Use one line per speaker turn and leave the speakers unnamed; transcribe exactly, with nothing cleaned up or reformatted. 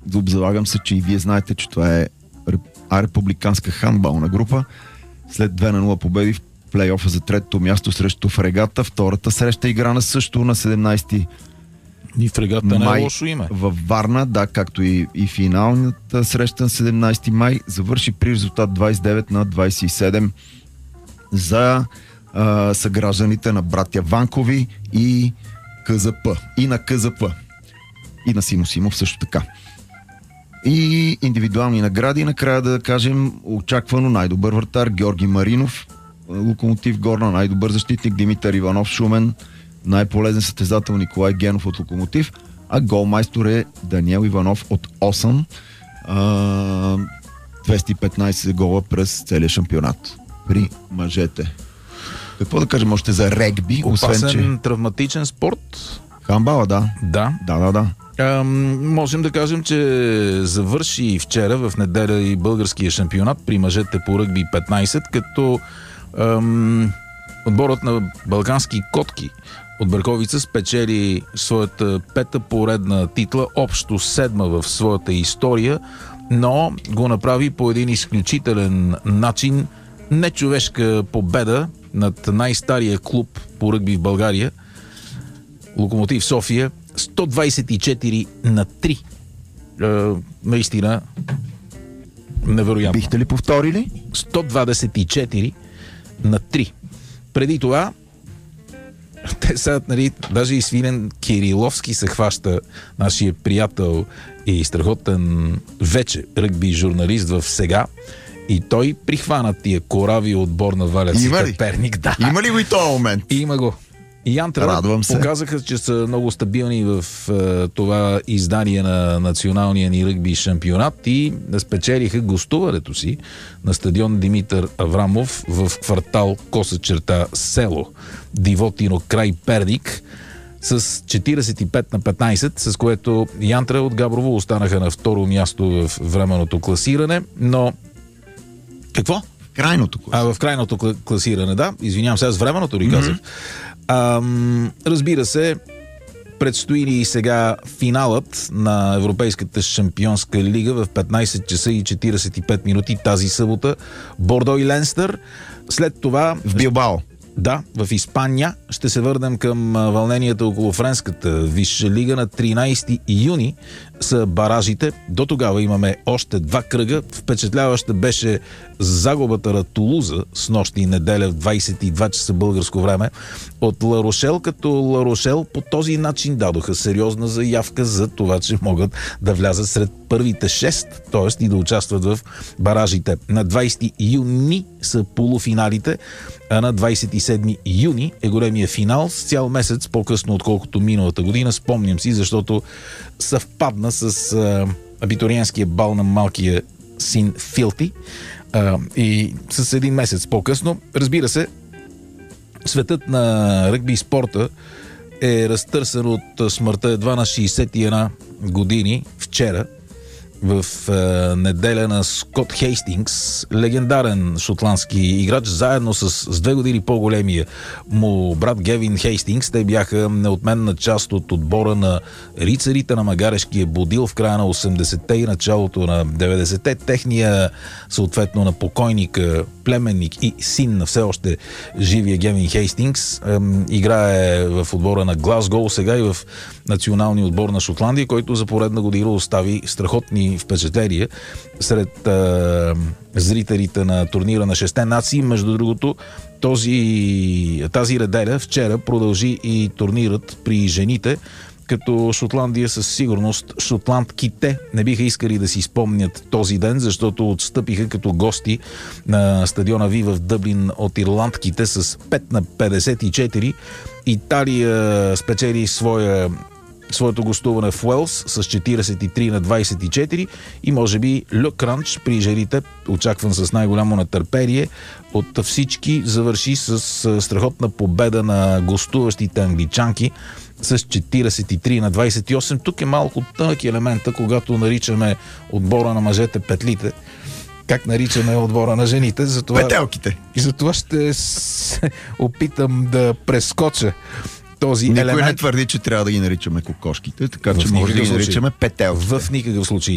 Залагам се, че и вие знаете, че това е републиканска хандбална група. След две на нула победи в плейофа за третото място срещу Фрегата. Втората среща играна също на седемнайсети
И Фрегата не е лошо име.
Във Варна, да, както и, и финалната среща на седемнайсети май завърши при резултат двайсет и девет на двайсет и седем за а, съгражданите на братя Ванкови и КЗП. И на КЗП. И на Симо Симов също така. И индивидуални награди. Накрая да кажем очаквано най-добър вратар Георги Маринов, Локомотив Горна, най-добър защитник Димитър Иванов Шумен, най-полезен състезател Николай Генов от Локомотив, а голмайстор е Даниел Иванов от Осъм. двеста и петнайсет гола през целия шампионат при мъжете. Какво да кажем още за регби?
Опасен,
освен, че...
травматичен спорт.
Хамбала, да.
Да.
Да, да, да.
Ам, можем да кажем, че завърши вчера в неделя и българския шампионат при мъжете по ръгби петнайсет, като ам, отборът на балкански котки от Берковица спечели своята пета поредна титла, общо седма в своята история, но го направи по един изключителен начин. Нечовешка победа над най-стария клуб по ръгби в България, Локомотив София, сто двайсет и четири на три. Е, наистина невероятно.
Бихте ли повторили?
сто двайсет и четири на три. Преди това те са, нали, даже и Свилен Кириловски се хваща, нашия приятел и страхотен вече ръгби журналист в Сега, и той прихвана тия корави отбор на Валя Перник. Да.
Има ли го и този момент?
Има го. И Янтра показаха, че са много стабилни в е, това издание на националния ни ръгби шампионат и спечелиха гостуването си на стадион Димитър Аврамов в квартал Коса черта село Дивотино край Перник с четирийсет и пет на петнайсет, с което Янтра от Габрово останаха на второ място в временното класиране, но какво?
Крайното класиране.
А, в крайното класиране, да. Извинявам се, аз временното ли казах. Mm-hmm. Ам, разбира се, предстои ли и сега финалът на Европейската шампионска лига в петнайсет часа и четирийсет и пет минути тази събота. Бордо и Ленстър. След това...
В Билбао.
Да, в Испания. Ще се върнем към вълненията около френската висша лига. На тринайсети юни са баражите. До тогава имаме още два кръга. Впечатляваща беше загубата на Тулуза с нощи и неделя в двайсет и два часа българско време от Ла Рошел, като Ла Рошел по този начин дадоха сериозна заявка за това, че могат да влязат сред първите шест, т.е. и да участват в баражите. На двайсети юни са полуфиналите, а на двайсет и седми юни е големия финал, с цял месец по-късно отколкото миналата година. Спомням си, защото съвпадна с а, абитуриентския бал на малкия син Филти а, и с един месец по-късно. Разбира се, светът на ръгби спорта е разтърсен от смъртта едва на шейсет и една години вчера, в е, неделя, на Скот Хейстингс, легендарен шотландски играч, заедно с, с две години по-големия му брат Гевин Хейстингс. Те бяха неотменна част от отбора на рицарите на магарешкия Будил в края на осемдесетте и началото на деветдесетте. Техния, съответно на покойника, племенник и син на все още живия Гевин Хейстингс, е, играе в отбора на Глазгоу, сега и в националния отбор на Шотландия, който за поредна година остави страхотни впечатления сред а, зрителите на турнира на шесте нации. Между другото, този, тази неделя, вчера, продължи и турнирът при жените, като Шотландия със сигурност, шотландките не биха искали да си спомнят този ден, защото отстъпиха като гости на стадиона Ви в Дъблин от ирландките с пет на петдесет и четири. Италия спечели своя своето гостуване в Уелс с четирийсет и три на двайсет и четири и може би Ле Кранч при жените, очакван с най-голямо нетърпение от всички, завърши с страхотна победа на гостуващите англичанки с четирийсет и три на двайсет и осем. Тук е малко тънък елемента, когато наричаме отбора на мъжете петлите. Как наричаме отбора на жените? Затова...
Петелките.
И затова ще се опитам да прескоча този
Никой
елемент.
не твърди, че трябва да ги наричаме кокошките, така че може да ги наричаме петелките.
В никакъв случай.